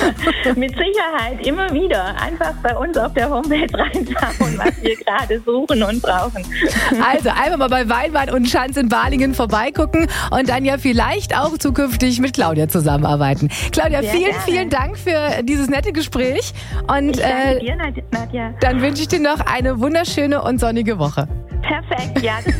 Mit Sicherheit, immer wieder. Einfach bei uns auf der Homepage reinschauen, was wir gerade suchen und brauchen. Also einfach mal bei Weinmann und Schanz in Balingen vorbeigucken und dann ja vielleicht auch zukünftig mit Claudia zusammenarbeiten. Claudia, vielen Dank für dieses nette Gespräch. Und Ich danke dir, Nadja. dann wünsche ich dir noch eine wunderschöne und sonnige Woche. Perfekt, ja.